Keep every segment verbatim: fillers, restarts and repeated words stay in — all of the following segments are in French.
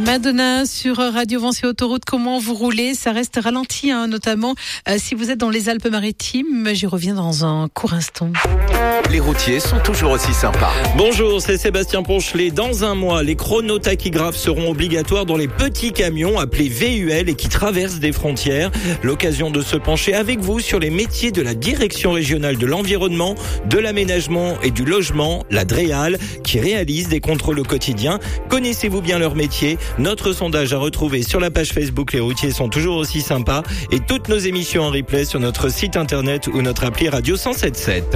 Madonna sur Radio Vinci Autoroute, comment vous roulez? Ça reste ralenti, hein, notamment euh, si vous êtes dans les Alpes-Maritimes. J'y reviens dans un court instant. Les routiers sont toujours aussi sympas. Bonjour, c'est Sébastien Ponchelet. Dans un mois, les chronotachygraphes seront obligatoires dans les petits camions appelés V U L et qui traversent des frontières. L'occasion de se pencher avec vous sur les métiers de la Direction régionale de l'environnement, de l'aménagement et du logement, la DREAL, qui réalise des contrôles au quotidien. Connaissez-vous bien leur métier? Notre sondage à retrouver sur la page Facebook Les routiers sont toujours aussi sympas et toutes nos émissions en replay sur notre site internet ou notre appli Radio cent sept sept.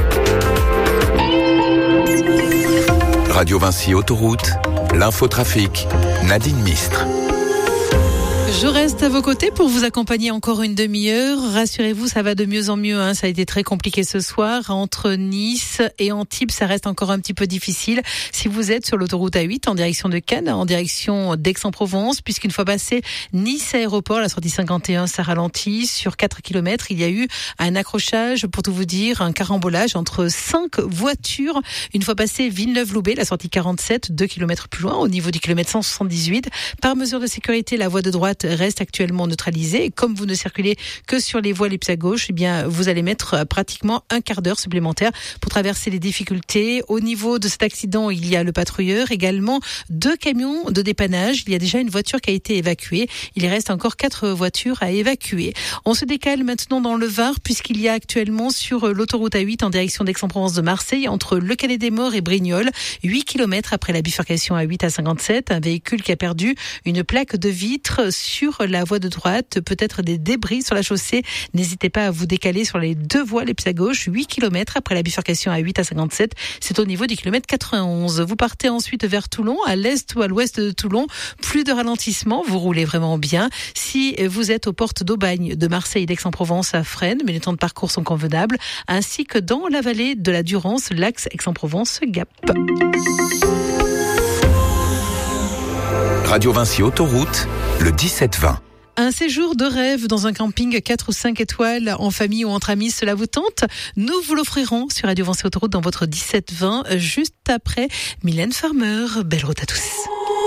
Radio Vinci Autoroute, l'infotrafic, Nadine Mistre. Je reste à vos côtés pour vous accompagner encore une demi-heure. Rassurez-vous, ça va de mieux en mieux, hein. Ça a été très compliqué ce soir. Entre Nice et Antibes, ça reste encore un petit peu difficile. Si vous êtes sur l'autoroute A huit en direction de Cannes, en direction d'Aix-en-Provence, puisqu'une fois passé Nice Aéroport, la sortie cinquante et un, ça ralentit. Sur quatre kilomètres, il y a eu un accrochage, pour tout vous dire, un carambolage entre cinq voitures. Une fois passé Villeneuve-Loubet, la sortie quarante-sept, deux kilomètres plus loin, au niveau du kilomètre cent soixante-dix-huit. Par mesure de sécurité, la voie de droite reste actuellement neutralisée. Et comme vous ne circulez que sur les voies les plus à gauche, eh bien, vous allez mettre pratiquement un quart d'heure supplémentaire pour traverser les difficultés. Au niveau de cet accident, il y a le patrouilleur, également deux camions de dépannage. Il y a déjà une voiture qui a été évacuée. Il reste encore quatre voitures à évacuer. On se décale maintenant dans le Var, puisqu'il y a actuellement sur l'autoroute A huit en direction d'Aix-en-Provence de Marseille, entre Le Calais-des-Morts et Brignoles, huit kilomètres après la bifurcation A huit à cinquante-sept, un véhicule qui a perdu une plaque de vitre sur la voie de droite, peut-être des débris sur la chaussée. N'hésitez pas à vous décaler sur les deux voies les plus à gauche, huit kilomètres après la bifurcation A huit à cinquante-sept. C'est au niveau du kilomètre quatre-vingt-onze. Vous partez ensuite vers Toulon, à l'est ou à l'ouest de Toulon. Plus de ralentissement, vous roulez vraiment bien. Si vous êtes aux portes d'Aubagne, de Marseille et d'Aix-en-Provence, à Fresnes, mais les temps de parcours sont convenables, ainsi que dans la vallée de la Durance, l'axe Aix-en-Provence-Gap. Radio Vinci Autoroute, le dix-sept vingt. Un séjour de rêve dans un camping quatre ou cinq étoiles en famille ou entre amis, cela vous tente? Nous vous l'offrirons sur Radio Vinci Autoroute dans votre dix-sept vingt, juste après Mylène Farmer. Belle route à tous.